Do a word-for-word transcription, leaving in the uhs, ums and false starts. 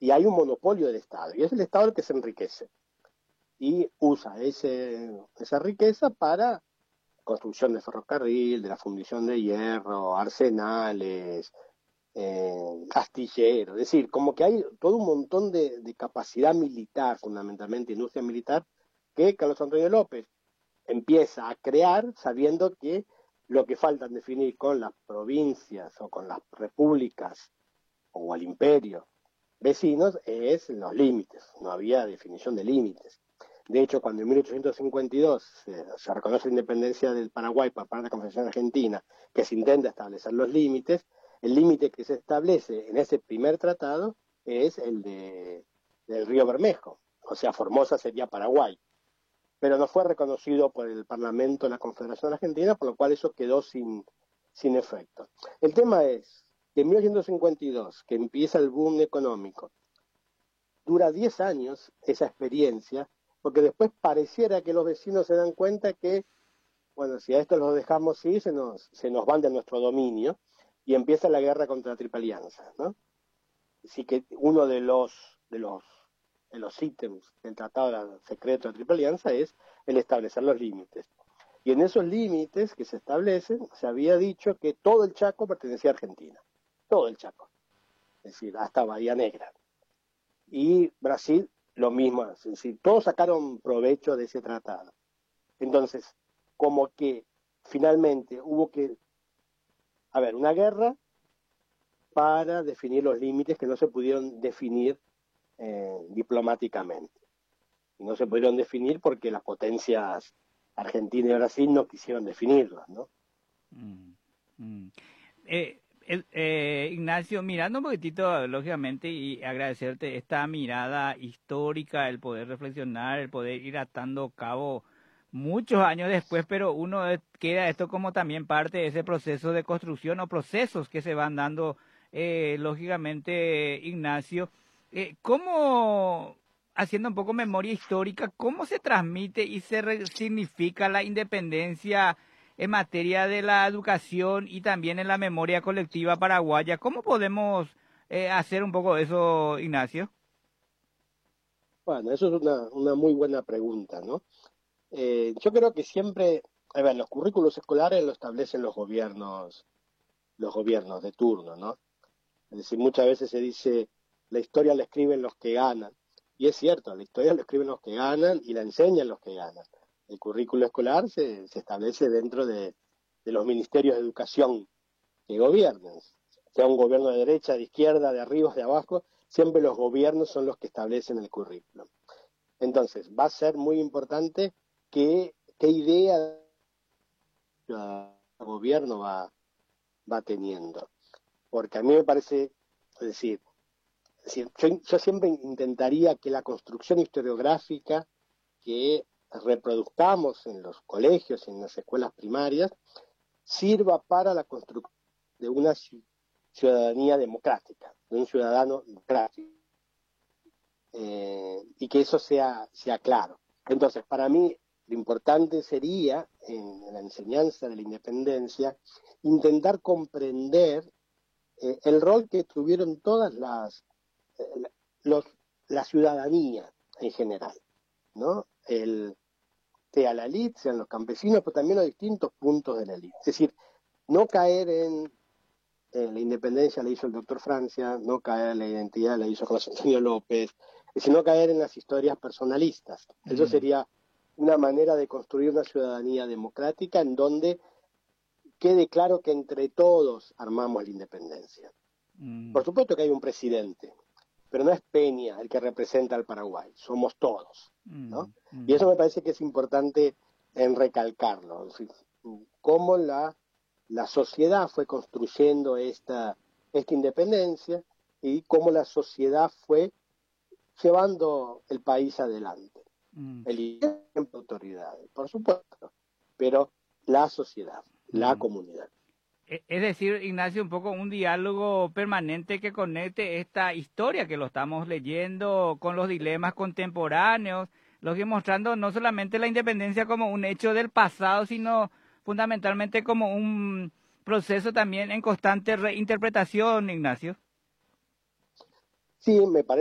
y hay un monopolio del Estado, y es el Estado el que se enriquece, y usa ese, esa riqueza para construcción de ferrocarril, de la fundición de hierro, arsenales, eh, astilleros, es decir, como que hay todo un montón de, de capacidad militar, fundamentalmente industria militar, que Carlos Antonio López empieza a crear sabiendo que lo que falta en definir con las provincias o con las repúblicas o al imperio vecinos es los límites, no había definición de límites. De hecho, cuando en mil ochocientos cincuenta y dos se, se reconoce la independencia del Paraguay por parte de la Confederación Argentina, que se intenta establecer los límites, el límite que se establece en ese primer tratado es el de, del río Bermejo, o sea, Formosa sería Paraguay, pero no fue reconocido por el Parlamento de la Confederación Argentina, por lo cual eso quedó sin, sin efecto. El tema es que en mil ochocientos cincuenta y dos, que empieza el boom económico, dura diez años esa experiencia, porque después pareciera que los vecinos se dan cuenta que, bueno, si a esto los dejamos ir, se nos, se nos van de nuestro dominio, y empieza la guerra contra la Triple Alianza, ¿no? Así que uno de los, de los, de los ítems del Tratado Secreto de la Triple Alianza es el establecer los límites. Y en esos límites que se establecen, se había dicho que todo el Chaco pertenecía a Argentina, todo el Chaco, es decir, hasta Bahía Negra. Y Brasil lo mismo, es decir, todos sacaron provecho de ese tratado. Entonces, como que finalmente hubo que haber una guerra para definir los límites que no se pudieron definir eh, diplomáticamente. No se pudieron definir porque las potencias Argentina y Brasil no quisieron definirlos, ¿no? Mm, mm. Eh, el- eh, Ignacio, mirando un poquitito, lógicamente, y agradecerte esta mirada histórica, el poder reflexionar, el poder ir atando cabo muchos años después, pero uno eh, queda esto como también parte de ese proceso de construcción o procesos que se van dando, eh, lógicamente, Ignacio. Eh, ¿cómo, haciendo un poco memoria histórica, cómo se transmite y se resignifica la independencia en materia de la educación y también en la memoria colectiva paraguaya? ¿Cómo podemos eh, hacer un poco eso, Ignacio? Bueno, eso es una, una muy buena pregunta, ¿no? Eh, yo creo que siempre, a ver, los currículos escolares lo establecen los gobiernos, los gobiernos de turno, ¿no? Es decir, muchas veces se dice, la historia la escriben los que ganan. Y es cierto, la historia la escriben los que ganan y la enseñan los que ganan. El currículo escolar se, se establece dentro de, de los ministerios de educación que gobiernan. Sea un gobierno de derecha, de izquierda, de arriba, de abajo, siempre los gobiernos son los que establecen el currículo. Entonces, va a ser muy importante qué, qué idea el gobierno va, va teniendo. Porque a mí me parece, es decir, es decir yo, yo siempre intentaría que la construcción historiográfica que reproduzcamos en los colegios, en las escuelas primarias, sirva para la construcción de una ciudadanía democrática, de un ciudadano democrático, eh, y que eso sea, sea claro. Entonces, para mí, lo importante sería, en, en la enseñanza de la independencia, intentar comprender eh, el rol que tuvieron todas las, eh, los, la ciudadanía en general, ¿no? El, sea la élite, sean los campesinos, pero también los distintos puntos de la élite. Es decir, no caer en, en la independencia la hizo el doctor Francia, no caer en la identidad la hizo José Antonio López, sino caer en las historias personalistas. Eso Mm, sería una manera de construir una ciudadanía democrática en donde quede claro que entre todos armamos la independencia. mm, Por supuesto que hay un presidente, pero no es Peña el que representa al Paraguay, somos todos, ¿no? mm, Y eso mm, me parece que es importante en recalcarlo, es decir, cómo la, la sociedad fue construyendo esta, esta independencia y cómo la sociedad fue llevando el país adelante. mm, Eligiendo autoridades, por supuesto, pero la sociedad, la mm. comunidad. E- Es decir, Ignacio, un poco un diálogo permanente que conecte esta historia que lo estamos leyendo con los dilemas contemporáneos, lo que mostrando no solamente la independencia como un hecho del pasado, sino fundamentalmente como un proceso también en constante reinterpretación, Ignacio. Sí, me parece